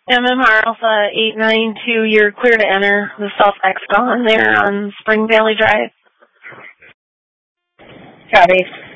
MMR Alpha 892, you're clear to enter the South Expo there on Spring Valley Drive. Copy.